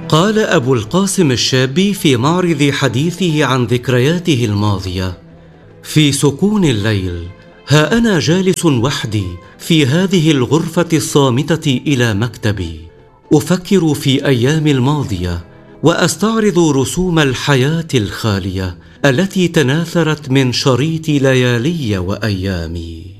قال أبو القاسم الشابي في معرض حديثه عن ذكرياته الماضية: في سكون الليل ها أنا جالس وحدي في هذه الغرفة الصامتة إلى مكتبي، أفكر في أيامي الماضية وأستعرض رسوم الحياة الخالية التي تناثرت من شريط ليالي وأيامي.